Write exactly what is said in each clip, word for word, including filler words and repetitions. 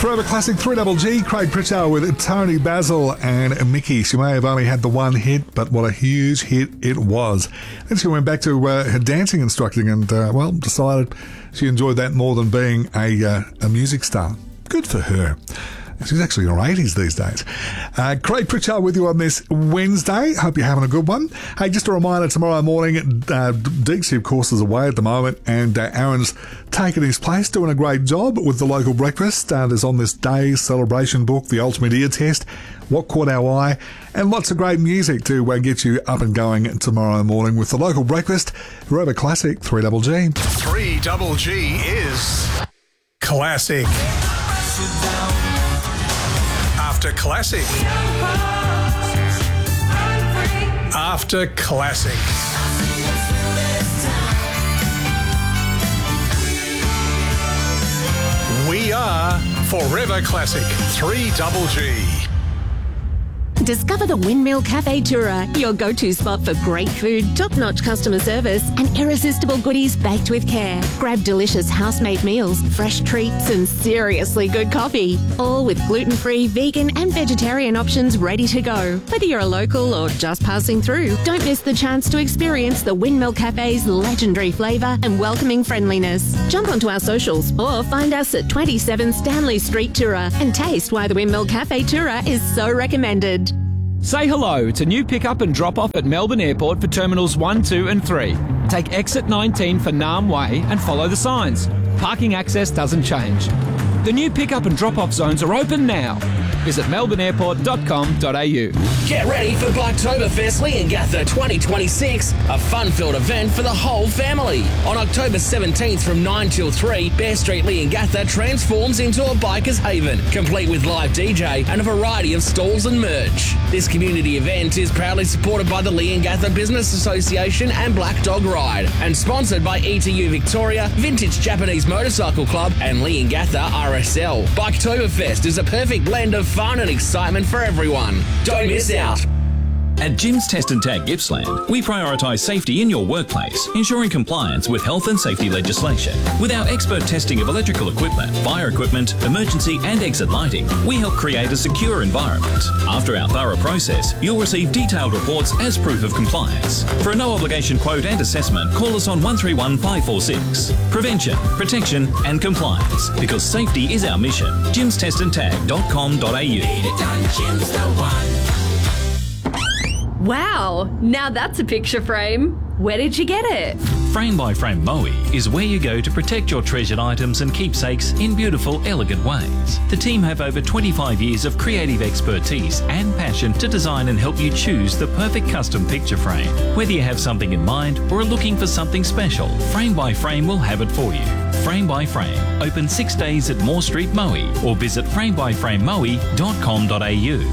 Forever Classic three Double G, Craig Pritchard with Tony Basil and Mickey. She may have only had the one hit, but what a huge hit it was. Then she went back to uh, her dancing instructing and, uh, well, decided she enjoyed that more than being a, uh, a music star. Good for her. She's actually in her eighties these days. Uh, Craig Pritchard with you on this Wednesday. Hope you're having a good one. Hey, just a reminder, tomorrow morning, uh, Deeksy, of course, is away at the moment, and uh, Aaron's taken his place, doing a great job with the local breakfast. Uh, there's on this day's celebration book, The Ultimate Ear Test, What Caught Our Eye, and lots of great music to uh, get you up and going tomorrow morning with the local breakfast. Forever Classic three Double G. three Double G is classic. After classic. After classic. We are Forever Classic three Double G. Discover the Windmill Cafe Tura, your go-to spot for great food, top-notch customer service, and irresistible goodies baked with care. Grab delicious house-made meals, fresh treats, and seriously good coffee. All with gluten-free, vegan, and vegetarian options ready to go. Whether you're a local or just passing through, don't miss the chance to experience the Windmill Cafe's legendary flavour and welcoming friendliness. Jump onto our socials or find us at twenty-seven Stanley Street, Tura, and taste why the Windmill Cafe Tura is so recommended. Say hello to new pick-up and drop-off at Melbourne Airport for Terminals one, two and three. Take exit nineteen for Nam Way and follow the signs. Parking access doesn't change. The new pick-up and drop-off zones are open now. Visit melbourne airport dot com dot a u. Get ready for Biketoberfest Leongatha twenty twenty-six, a fun-filled event for the whole family. On October seventeenth from nine till three, Bear Street Leongatha transforms into a biker's haven, complete with live D J and a variety of stalls and merch. This community event is proudly supported by the Leongatha Business Association and Black Dog Ride, and sponsored by E T U Victoria, Vintage Japanese Motorcycle Club and Leongatha R S L. Biketoberfest is a perfect blend of fun and excitement for everyone. Don't miss out. At Jim's Test and Tag Gippsland, we prioritise safety in your workplace, ensuring compliance with health and safety legislation. With our expert testing of electrical equipment, fire equipment, emergency and exit lighting, we help create a secure environment. After our thorough process, you'll receive detailed reports as proof of compliance. For a no-obligation quote and assessment, call us on one three one five four six. Prevention, protection and compliance, because safety is our mission. jims test and tag dot com dot a u. Wow, now that's a picture frame. Where did you get it? Frame by Frame Moe is where you go to protect your treasured items and keepsakes in beautiful, elegant ways. The team have over twenty-five years of creative expertise and passion to design and help you choose the perfect custom picture frame. Whether you have something in mind or are looking for something special, Frame by Frame will have it for you. Frame by Frame, open six days at Moore Street, Moe, or visit frame by frame moe dot com dot a u.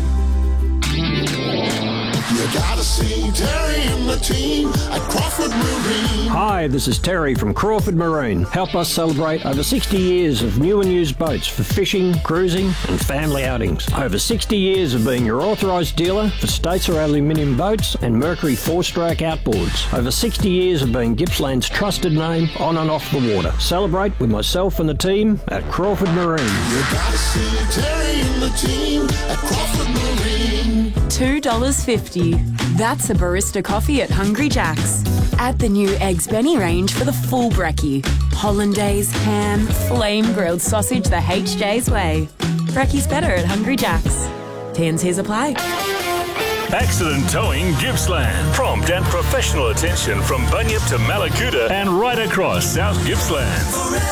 You gotta see Terry and the team at Crawford Marine. Hi, this is Terry from Crawford Marine. Help us celebrate over sixty years of new and used boats for fishing, cruising and family outings. Over sixty years of being your authorised dealer for Statesar aluminium boats and Mercury four-stroke outboards. Over sixty years of being Gippsland's trusted name on and off the water. Celebrate with myself and the team at Crawford Marine. You gotta see Terry and the team at Crawford Marine. two dollars fifty. That's a barista coffee at Hungry Jack's. Add the new Eggs Benny range for the full brekkie. Hollandaise, ham, flame grilled sausage the H J's way. Brekkie's better at Hungry Jack's. T and C's apply. Accident Towing Gippsland. Prompt and professional attention from Bunyip to Malakuta and right across South Gippsland.